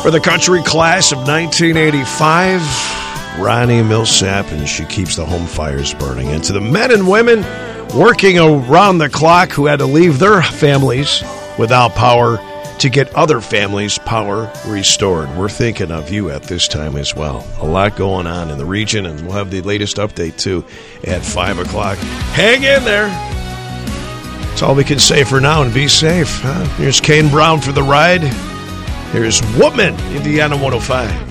For the country class of 1985, Ronnie Millsap, and she keeps the home fires burning. And to the men and women working around the clock who had to leave their families without power to get other families' power restored. We're thinking of you at this time as well. A lot going on in the region, and we'll have the latest update, too, at 5 o'clock. Hang in there. That's all we can say for now, and be safe. Here's Kane Brown for the ride. Here's Woodman, Indiana 105.